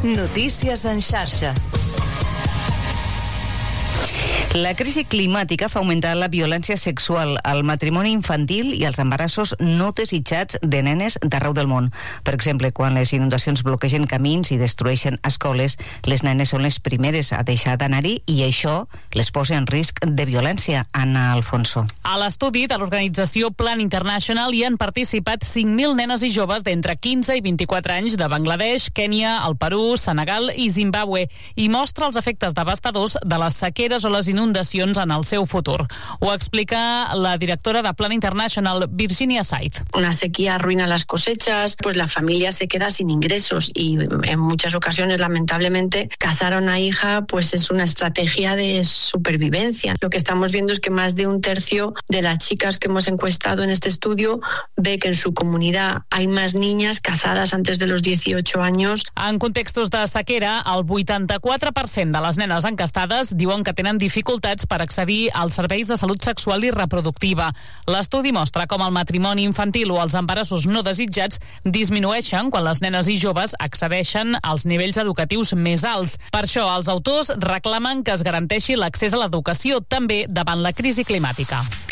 Notícies en xarxa. La crisi climàtica fa augmentar la violència sexual, el matrimoni infantil i els embarassos no desitjats de nenes d'arreu del món. Per exemple, quan les inundacions bloquegen camins i destrueixen escoles, les nenes són les primeres a deixar d'anar-hi i això les posa en risc de violència. Anna Alfonso. A l'estudi de l'organització Plan International hi han participat 5.000 nenes i joves d'entre 15 i 24 anys de Bangladesh, Kènia, el Perú, Senegal i Zimbàbue i mostra els efectes devastadors de les sequeres o les inundacions en el seu futur. Ho explica la directora de Plan International, Virginia Said. Una sequía arruina las cosechas, pues la familia se queda sin ingresos y en muchas ocasiones, lamentablemente, casar a una hija pues es una estrategia de supervivencia. Lo que estamos viendo es que más de un tercio de las chicas que hemos encuestado en este estudio ve que en su comunidad hay más niñas casadas antes de los 18 años. En contextos de sequera, el 84% de les nenes encastades diuen que tenen dificultats per accedir als serveis de salut sexual i reproductiva. L'estudi mostra com el matrimoni infantil o els embarassos no desitjats disminueixen quan les nenes i joves accedeixen als nivells educatius més alts. Per això, els autors reclamen que es garanteixi l'accés a l'educació també davant la crisi climàtica.